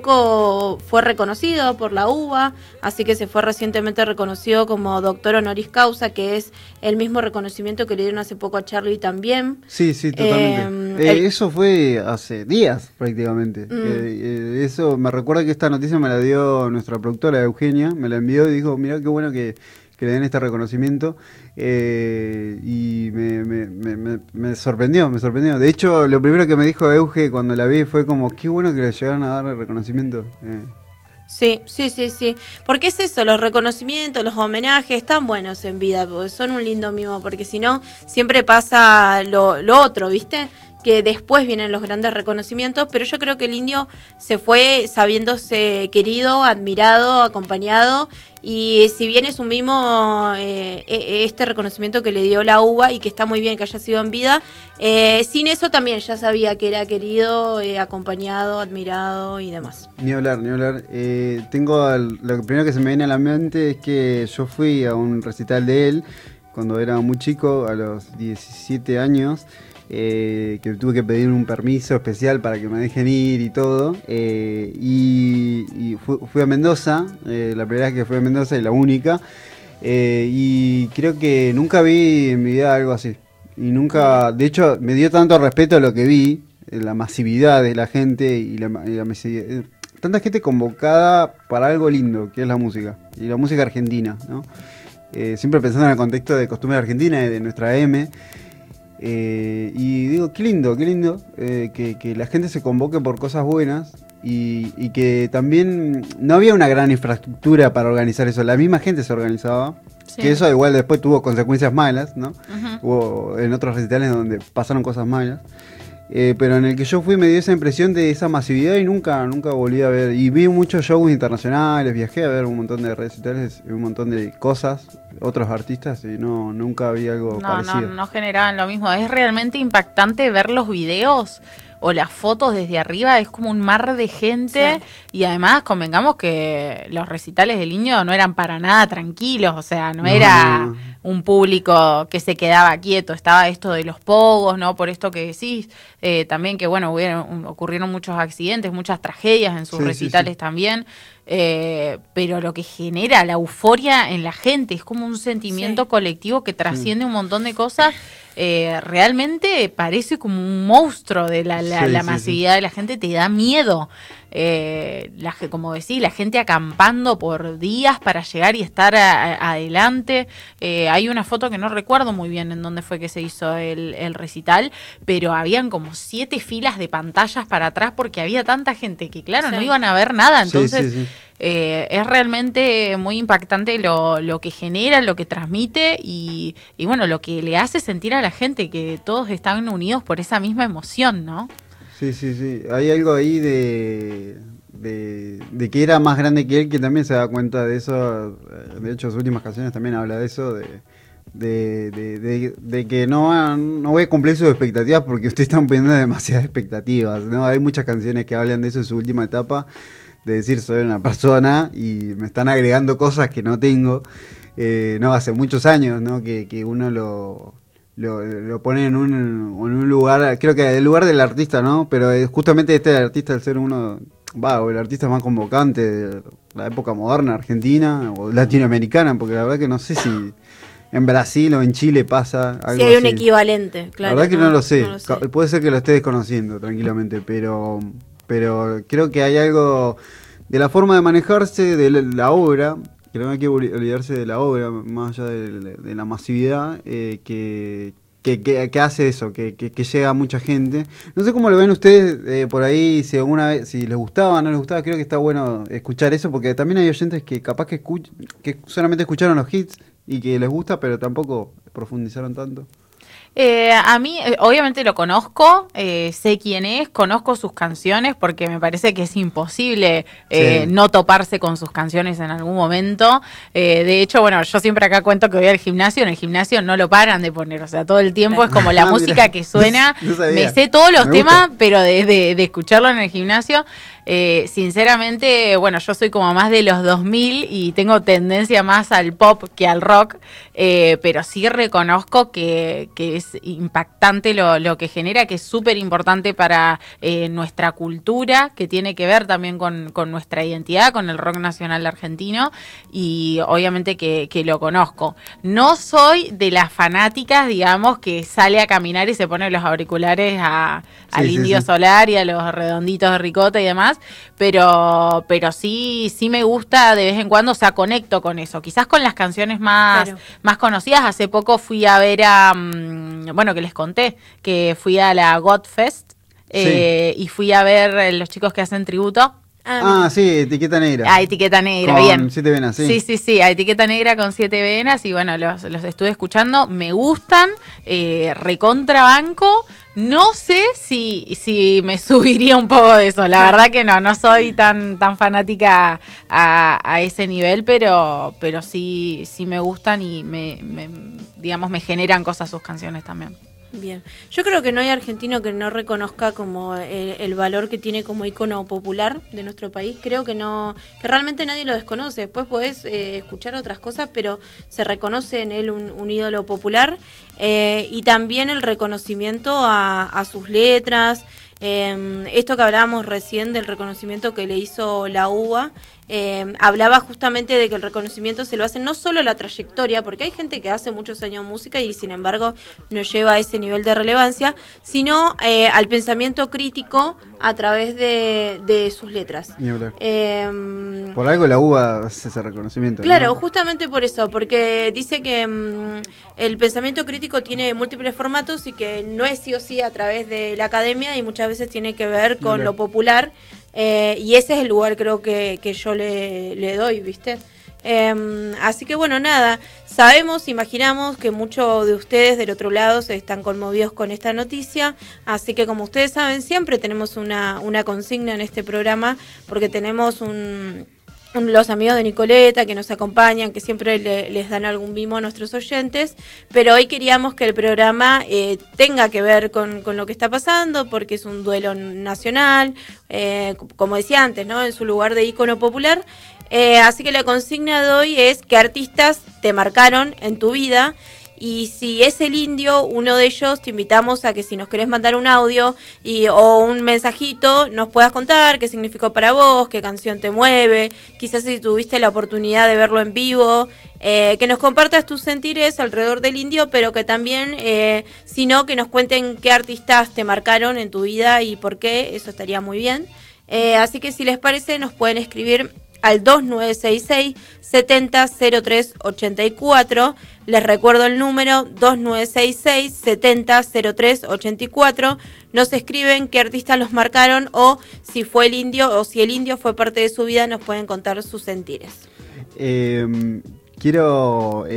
fue reconocido por la UBA, así que se fue recientemente reconocido como doctor honoris causa, que es el mismo reconocimiento que le dieron hace poco a Charlie también. Sí, totalmente. Eso fue hace días prácticamente. Eso me recuerda que esta noticia me la dio nuestra productora Eugenia, me la envió y dijo, mirá qué bueno que le den este reconocimiento, y me sorprendió. De hecho, lo primero que me dijo Euge cuando la vi fue como, qué bueno que le llegaron a dar el reconocimiento. Sí, porque es eso, los reconocimientos, los homenajes están buenos en vida, porque son un lindo mimo, porque si no, siempre pasa lo otro, ¿viste? Que después vienen los grandes reconocimientos, pero yo creo que el Indio se fue sabiéndose querido, admirado, acompañado, y si bien es un mimo este reconocimiento que le dio la UBA y que está muy bien que haya sido en vida, sin eso también ya sabía que era querido, acompañado, admirado y demás. Ni hablar. Lo primero que se me viene a la mente es que yo fui a un recital de él cuando era muy chico, a los 17 años, que tuve que pedir un permiso especial para que me dejen ir y todo, y fui a Mendoza, la primera vez que fui a Mendoza y la única, y creo que nunca vi en mi vida algo así, y nunca, de hecho me dio tanto respeto a lo que vi, la masividad de la gente y la masividad, tanta gente convocada para algo lindo que es la música, y la música argentina, ¿no? Siempre pensando en el contexto de costumbre argentina y de nuestra M. Y digo, qué lindo que la gente se convoque por cosas buenas y que también no había una gran infraestructura para organizar eso, la misma gente se organizaba, sí. Que eso igual después tuvo consecuencias malas, ¿no? Hubo en otros recitales donde pasaron cosas malas, pero en el que yo fui me dio esa impresión de esa masividad y nunca volví a ver, y vi muchos shows internacionales, viajé a ver un montón de recitales, un montón de cosas, otros artistas, y nunca vi algo parecido. No generaban lo mismo. Es realmente impactante ver los videos o las fotos desde arriba, es como un mar de gente, sí. Y además convengamos que los recitales del Indio no eran para nada tranquilos, o sea, no era un público que se quedaba quieto, estaba esto de los pogos, ¿no? Por esto que decís, también que bueno, ocurrieron muchos accidentes, muchas tragedias en sus recitales también, pero lo que genera la euforia en la gente es como un sentimiento colectivo que trasciende un montón de cosas. Realmente parece como un monstruo de la masividad de la gente, te da miedo. Como decís, la gente acampando por días para llegar y estar adelante. Hay una foto que no recuerdo muy bien en dónde fue que se hizo el recital, pero habían como 7 filas de pantallas para atrás porque había tanta gente que claro, no iban a ver nada, entonces es realmente muy impactante lo que genera, lo que transmite y bueno, lo que le hace sentir a la gente que todos están unidos por esa misma emoción, ¿no? Sí. Hay algo ahí de que era más grande que él, que también se da cuenta de eso. De hecho, sus últimas canciones también habla de eso, de que no voy a cumplir sus expectativas porque ustedes están poniendo demasiadas expectativas, ¿no? Hay muchas canciones que hablan de eso en su última etapa, de decir soy una persona y me están agregando cosas que no tengo. No, hace muchos años, ¿no? Que uno lo pone en un lugar, creo que el lugar del artista, ¿no? Pero justamente este artista, el ser uno, el artista más convocante de la época moderna argentina o latinoamericana, porque la verdad que no sé si en Brasil o en Chile pasa algo así. Sí, hay un equivalente, claro. La verdad que no lo sé. Puede ser que lo esté desconociendo tranquilamente, pero creo que hay algo de la forma de manejarse de la obra, que no hay que olvidarse de la obra, más allá de la masividad, que hace eso, que llega a mucha gente. No sé cómo lo ven ustedes por ahí, si alguna vez, si les gustaba o no les gustaba. Creo que está bueno escuchar eso, porque también hay oyentes que capaz que solamente escucharon los hits y que les gusta, pero tampoco profundizaron tanto. A mí, obviamente lo conozco, sé quién es, conozco sus canciones porque me parece que es imposible no toparse con sus canciones en algún momento. De hecho, bueno, yo siempre acá cuento que voy al gimnasio, en el gimnasio no lo paran de poner, o sea, todo el tiempo es como la música que suena. No me sé todos los temas, pero de escucharlo en el gimnasio. Sinceramente, bueno, yo soy como más de los 2000 y tengo tendencia más al pop que al rock, pero sí reconozco que es impactante lo que genera, que es súper importante para nuestra cultura, que tiene que ver también con nuestra identidad, con el rock nacional argentino, y obviamente que lo conozco. No soy de las fanáticas, digamos, que sale a caminar y se pone los auriculares al Indio Solari, a los redonditos de ricota y demás, pero sí me gusta de vez en cuando, o sea, conecto con eso, quizás con las canciones más conocidas. Hace poco fui a ver bueno, que les conté, que fui a la Godfest, y fui a ver los chicos que hacen tributo. Sí, Etiqueta Negra. Etiqueta Negra, con bien. 7 venas, sí. Sí, a Etiqueta Negra con 7 venas, y bueno, los estuve escuchando, me gustan, recontrabanco. No sé si me subiría un poco de eso, la verdad que no soy tan fanática a ese nivel, pero sí me gustan y digamos, me generan cosas sus canciones también. Bien, yo creo que no hay argentino que no reconozca como el valor que tiene como ícono popular de nuestro país. Creo que que realmente nadie lo desconoce. Después podés escuchar otras cosas, pero se reconoce en él un ídolo popular, y también el reconocimiento a sus letras. Esto que hablábamos recién del reconocimiento que le hizo la UBA, hablaba justamente de que el reconocimiento se lo hace no solo la trayectoria, porque hay gente que hace muchos años música y sin embargo no lleva a ese nivel de relevancia, sino al pensamiento crítico a través de sus letras. Por algo la UBA hace ese reconocimiento. Claro, ¿no? justamente por eso, porque dice que el pensamiento crítico tiene múltiples formatos y que no es sí o sí a través de la academia, y muchas veces tiene que ver con lo popular, y ese es el lugar, creo que yo le doy, ¿viste? Así que bueno, nada, imaginamos que muchos de ustedes del otro lado se están conmovidos con esta noticia, así que como ustedes saben, siempre tenemos una consigna en este programa, porque tenemos los amigos de Nicoleta que nos acompañan, que siempre les dan algún mimo a nuestros oyentes, pero hoy queríamos que el programa tenga que ver con lo que está pasando, porque es un duelo nacional, como decía antes, ¿no? En su lugar de ícono popular. Así que la consigna de hoy es qué artistas te marcaron en tu vida. Y si es el Indio, uno de ellos, te invitamos a que si nos querés mandar un audio o un mensajito, nos puedas contar qué significó para vos, qué canción te mueve, quizás si tuviste la oportunidad de verlo en vivo, que nos compartas tus sentires alrededor del Indio, pero que también, si no, que nos cuenten qué artistas te marcaron en tu vida y por qué, eso estaría muy bien. Así que si les parece, nos pueden escribir al 2966 700384. Les recuerdo el número 2966 700384. Nos escriben qué artistas los marcaron, o si fue el Indio, o si el Indio fue parte de su vida, nos pueden contar sus sentires. Quiero